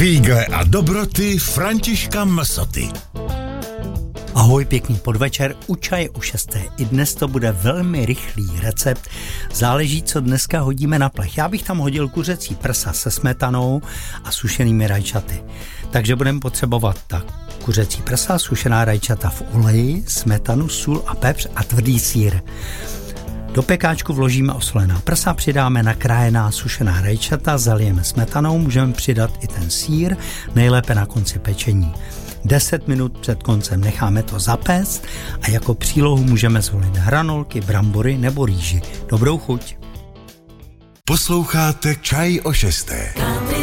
Fígle a dobroty Františka Msoty. Ahoj, pěkný podvečer, u čaje u 6. I dnes to bude velmi rychlý recept, záleží, co dneska hodíme na plech. Já bych tam hodil kuřecí prsa se smetanou a sušenými rajčaty. Takže budeme potřebovat tak kuřecí prsa, sušená rajčata v oleji, smetanu, sůl a pepř a tvrdý sýr. Do pekáčku vložíme osolená prsa, přidáme nakrájená sušená rajčata, zalijeme smetanou, můžeme přidat i ten sýr, nejlépe na konci pečení. 10 minut před koncem necháme to zapéct a jako přílohu můžeme zvolit hranolky, brambory nebo rýži. Dobrou chuť. Posloucháte Čaj o 6.